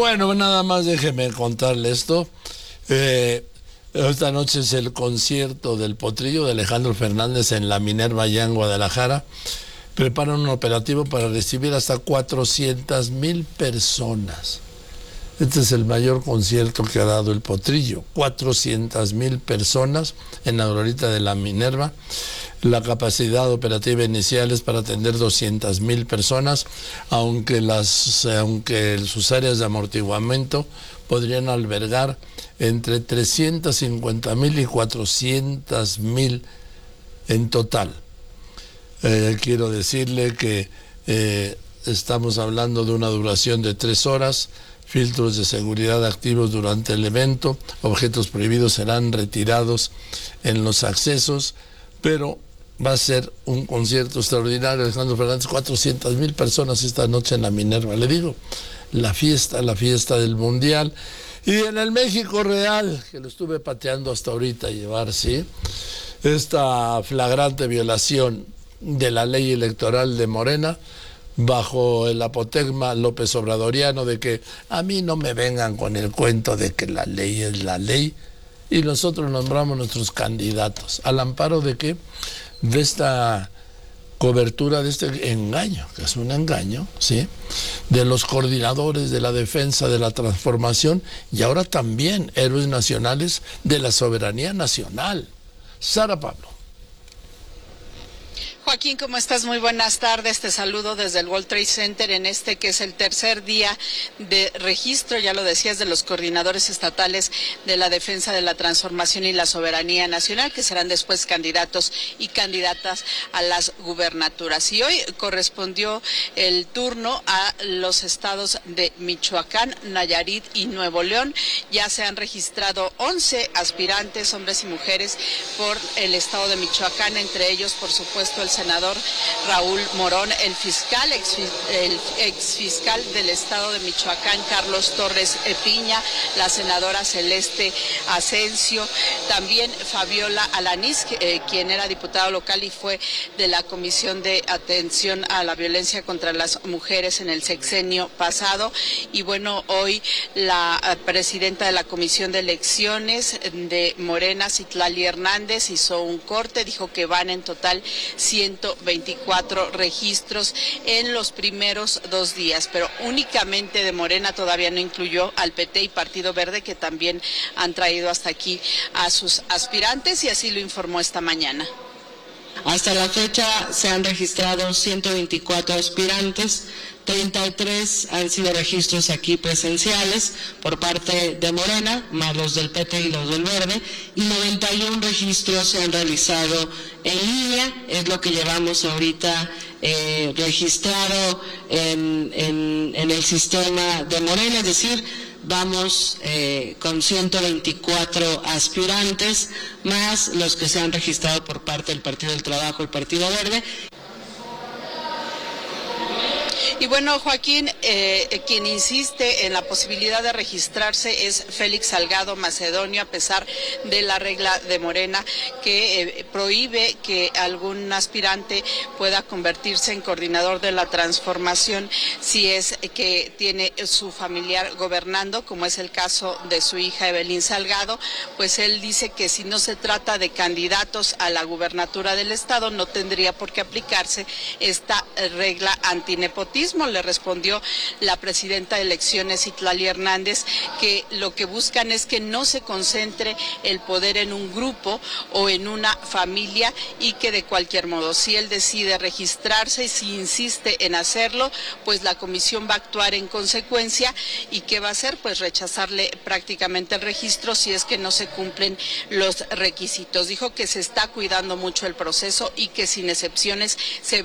Bueno, nada más déjeme contarle esto. Esta noche es el concierto del Potrillo de Alejandro Fernández en la Minerva allá en Guadalajara. Preparan un operativo para recibir hasta 400,000 personas. Este es el mayor concierto que ha dado el Potrillo. 400,000 personas en la glorieta de la Minerva. La capacidad operativa inicial es para atender 200,000 personas, aunque sus áreas de amortiguamiento podrían albergar entre 350,000 y 400,000 en total. Quiero decirle que estamos hablando de una duración de 3 horas, filtros de seguridad activos durante el evento, objetos prohibidos serán retirados en los accesos, pero va a ser un concierto extraordinario. Alejandro Fernández, 400,000 personas esta noche en la Minerva. Le digo, la fiesta del Mundial. Y en el México real, que lo estuve pateando hasta ahorita llevar, ¿sí? Esta flagrante violación de la ley electoral de Morena, bajo el apotegma López Obradoriano de que a mí no me vengan con el cuento de que la ley es la ley, y nosotros nombramos nuestros candidatos. ¿Al amparo de qué? De esta cobertura, de este engaño, que es un engaño, ¿sí? De los coordinadores de la defensa de la transformación y ahora también héroes nacionales de la soberanía nacional. Sara Pablo. Joaquín, ¿cómo estás? Muy buenas tardes. Te saludo desde el World Trade Center en este que es el tercer día de registro, ya lo decías, de los coordinadores estatales de la defensa de la transformación y la soberanía nacional, que serán después candidatos y candidatas a las gubernaturas. Y hoy correspondió el turno a los estados de Michoacán, Nayarit y Nuevo León. Ya se han registrado 11 aspirantes, hombres y mujeres, por el estado de Michoacán, entre ellos, por supuesto, el senador Raúl Morón, el exfiscal del estado de Michoacán, Carlos Torres Piña, la senadora Celeste Asensio, también Fabiola Alanís, quien era diputada local y fue de la Comisión de Atención a la Violencia contra las Mujeres en el sexenio pasado. Y bueno, hoy la presidenta de la Comisión de Elecciones de Morena, Citlali Hernández, hizo un corte, dijo que van en total 124 registros en los primeros 2 días, pero únicamente de Morena, todavía no incluyó al PT y Partido Verde, que también han traído hasta aquí a sus aspirantes, y así lo informó esta mañana. Hasta la fecha se han registrado 124 aspirantes, 33 han sido registros aquí presenciales por parte de Morena, más los del PT y los del Verde, y 91 registros se han realizado en línea, es lo que llevamos ahorita registrado en el sistema de Morena, es decir, vamos con 124 aspirantes, más los que se han registrado por parte del Partido del Trabajo, el Partido Verde. Y bueno, Joaquín, quien insiste en la posibilidad de registrarse es Félix Salgado Macedonio, a pesar de la regla de Morena que prohíbe que algún aspirante pueda convertirse en coordinador de la transformación si es que tiene su familiar gobernando, como es el caso de su hija Evelyn Salgado. Pues él dice que si no se trata de candidatos a la gubernatura del estado, no tendría por qué aplicarse esta regla antinepotismo. Le respondió la presidenta de elecciones, Citlali Hernández, que lo que buscan es que no se concentre el poder en un grupo o en una familia, y que de cualquier modo, si él decide registrarse y si insiste en hacerlo, pues la comisión va a actuar en consecuencia. ¿Y qué va a hacer? Pues rechazarle prácticamente el registro si es que no se cumplen los requisitos. Dijo que se está cuidando mucho el proceso y que sin excepciones se